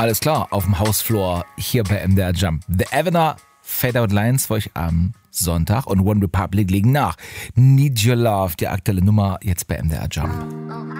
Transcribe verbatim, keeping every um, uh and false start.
Alles klar, auf dem Hausflur hier bei M D R Jump. The Evener, Fade Out Lines für euch am Sonntag und One Republic legen nach. Need Your Love, die aktuelle Nummer jetzt bei M D R Jump.